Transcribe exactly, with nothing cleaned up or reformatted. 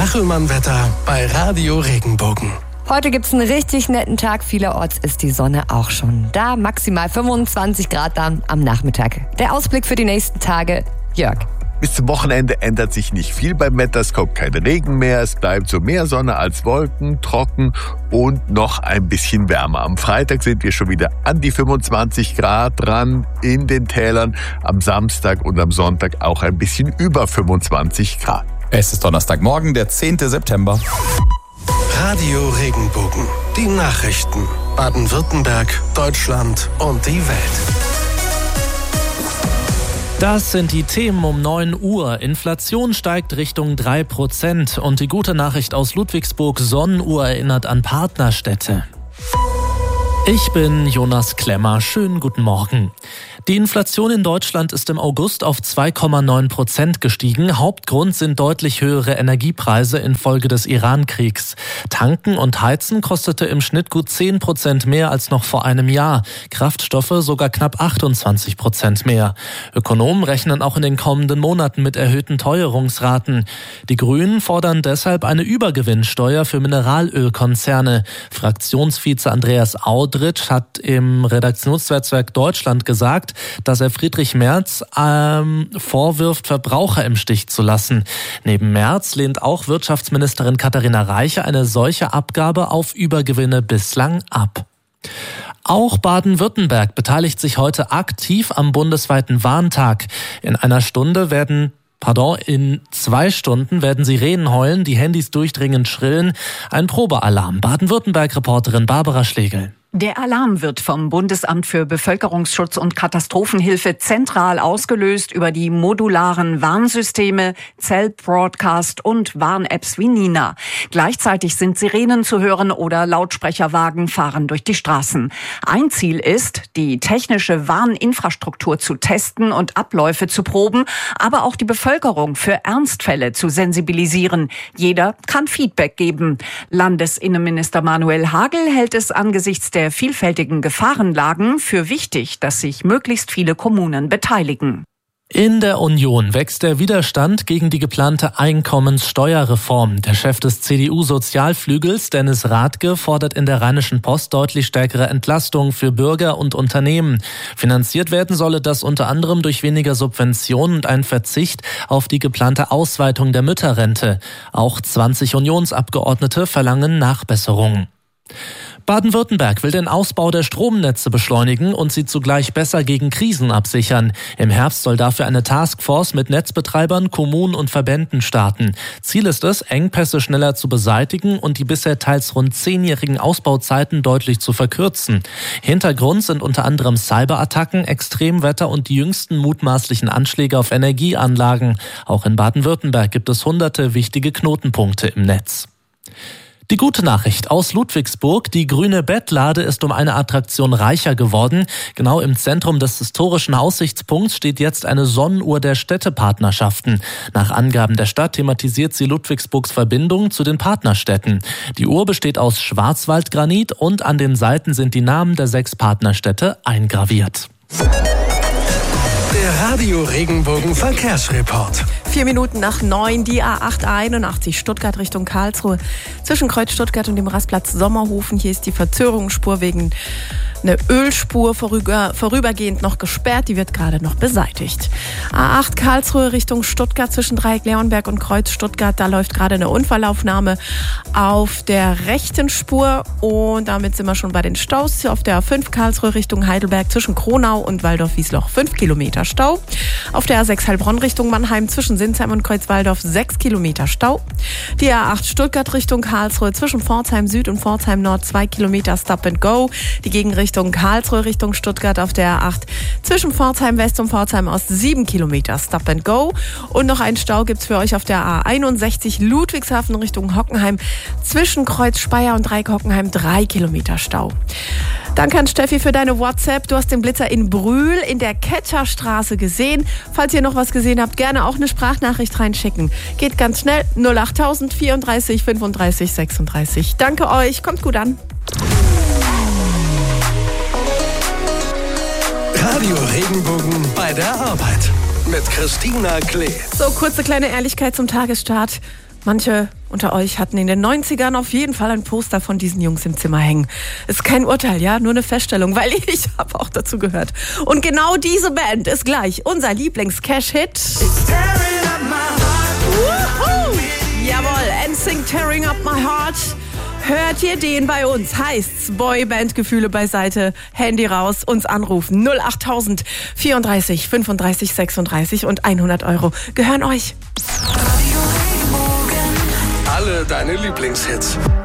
Kachelmann-Wetter bei Radio Regenbogen. Heute gibt's einen richtig netten Tag. Vielerorts ist die Sonne auch schon da. Maximal fünfundzwanzig Grad dann am Nachmittag. Der Ausblick für die nächsten Tage, Jörg. Bis zum Wochenende ändert sich nicht viel beim Wetter. Es kommt kein Regen mehr. Es bleibt so mehr Sonne als Wolken, trocken und noch ein bisschen wärmer. Am Freitag sind wir schon wieder an die fünfundzwanzig Grad dran in den Tälern. Am Samstag und am Sonntag auch ein bisschen über fünfundzwanzig Grad. Es ist Donnerstagmorgen, der zehnten September. Radio Regenbogen. Die Nachrichten. Baden-Württemberg, Deutschland und die Welt. Das sind die Themen um neun Uhr. Inflation steigt Richtung drei Prozent. Und die gute Nachricht aus Ludwigsburg: Sonnenuhr erinnert an Partnerstädte. Ich bin Jonas Klemmer. Schönen guten Morgen. Die Inflation in Deutschland ist im August auf zwei Komma neun Prozent gestiegen. Hauptgrund sind deutlich höhere Energiepreise infolge des Iran-Kriegs. Tanken und Heizen kostete im Schnitt gut zehn Prozent mehr als noch vor einem Jahr. Kraftstoffe sogar knapp achtundzwanzig Prozent mehr. Ökonomen rechnen auch in den kommenden Monaten mit erhöhten Teuerungsraten. Die Grünen fordern deshalb eine Übergewinnsteuer für Mineralölkonzerne. Fraktionsvize Andreas Audritsch hat im Redaktionsnetzwerk Deutschland gesagt, dass er Friedrich Merz ähm, vorwirft, Verbraucher im Stich zu lassen. Neben Merz lehnt auch Wirtschaftsministerin Katharina Reiche eine solche Abgabe auf Übergewinne bislang ab. Auch Baden-Württemberg beteiligt sich heute aktiv am bundesweiten Warntag. In einer Stunde werden Pardon, in zwei Stunden werden Sirenen heulen, die Handys durchdringend schrillen. Ein Probealarm. Baden-Württemberg-Reporterin Barbara Schlegel. Der Alarm wird vom Bundesamt für Bevölkerungsschutz und Katastrophenhilfe zentral ausgelöst über die modularen Warnsysteme Cell Broadcast und Warn-Apps wie Nina. Gleichzeitig sind Sirenen zu hören oder Lautsprecherwagen fahren durch die Straßen. Ein Ziel ist, die technische Warninfrastruktur zu testen und Abläufe zu proben, aber auch die Bevölkerung für Ernstfälle zu sensibilisieren. Jeder kann Feedback geben. Landesinnenminister Manuel Hagel hält es angesichts der vielfältigen Gefahrenlagen für wichtig, dass sich möglichst viele Kommunen beteiligen. In der Union wächst der Widerstand gegen die geplante Einkommenssteuerreform. Der Chef des C D U-Sozialflügels, Dennis Rathke, fordert in der Rheinischen Post deutlich stärkere Entlastung für Bürger und Unternehmen. Finanziert werden solle das unter anderem durch weniger Subventionen und einen Verzicht auf die geplante Ausweitung der Mütterrente. Auch zwanzig Unionsabgeordnete verlangen Nachbesserungen. Baden-Württemberg will den Ausbau der Stromnetze beschleunigen und sie zugleich besser gegen Krisen absichern. Im Herbst soll dafür eine Taskforce mit Netzbetreibern, Kommunen und Verbänden starten. Ziel ist es, Engpässe schneller zu beseitigen und die bisher teils rund zehnjährigen Ausbauzeiten deutlich zu verkürzen. Hintergrund sind unter anderem Cyberattacken, Extremwetter und die jüngsten mutmaßlichen Anschläge auf Energieanlagen. Auch in Baden-Württemberg gibt es hunderte wichtige Knotenpunkte im Netz. Die gute Nachricht aus Ludwigsburg: Die grüne Bettlade ist um eine Attraktion reicher geworden. Genau im Zentrum des historischen Aussichtspunkts steht jetzt eine Sonnenuhr der Städtepartnerschaften. Nach Angaben der Stadt thematisiert sie Ludwigsburgs Verbindung zu den Partnerstädten. Die Uhr besteht aus Schwarzwaldgranit und an den Seiten sind die Namen der sechs Partnerstädte eingraviert. Der Radio Regenbogen Verkehrsreport. Vier Minuten nach neun, die A acht A einundachtzig Stuttgart Richtung Karlsruhe. Zwischen Kreuz Stuttgart und dem Rastplatz Sommerhofen. Hier ist die Verzögerungsspur wegen einer Ölspur vorüber, vorübergehend noch gesperrt. Die wird gerade noch beseitigt. A acht Karlsruhe Richtung Stuttgart zwischen Dreieck Leonberg und Kreuz Stuttgart. Da läuft gerade eine Unfallaufnahme auf der rechten Spur. Und damit sind wir schon bei den Staus. Auf der A fünf Karlsruhe Richtung Heidelberg zwischen Kronau und Waldorf-Wiesloch fünf Kilometer Stau. Auf der A sechs Heilbronn Richtung Mannheim zwischen Sinsheim und Kreuzwaldorf sechs Kilometer Stau. Die A acht Stuttgart Richtung Karlsruhe zwischen Pforzheim Süd und Pforzheim Nord zwei Kilometer Stop and Go. Die Gegenrichtung Karlsruhe Richtung Stuttgart auf der A acht zwischen Pforzheim West und Pforzheim Ost sieben Kilometer Stop and Go. Und noch einen Stau gibt's für euch auf der A einundsechzig Ludwigshafen Richtung Hockenheim zwischen Kreuz Speyer und Dreieck Hockenheim drei Kilometer Stau. Danke an Steffi für deine WhatsApp. Du hast den Blitzer in Brühl in der Ketscherstraße gesehen. Falls ihr noch was gesehen habt, gerne auch eine Sprachnachricht reinschicken. Geht ganz schnell. null achttausend vierunddreißig fünfunddreißig sechsunddreißig. Danke euch. Kommt gut an. Radio Regenbogen bei der Arbeit mit Christina Klee. So, kurze kleine Ehrlichkeit zum Tagesstart. Manche unter euch hatten in den neunzigern auf jeden Fall ein Poster von diesen Jungs im Zimmer hängen. Ist kein Urteil, ja, nur eine Feststellung, weil ich habe auch dazu gehört. Und genau diese Band ist gleich unser Lieblings-Cash-Hit. Jawohl, N Sync Tearing Up My Heart. Hört ihr den bei uns? Heißt's Boyband-Gefühle beiseite, Handy raus, uns anrufen. null achttausend vierunddreißig fünfunddreißig sechsunddreißig und hundert Euro gehören euch. Alle deine Lieblingshits.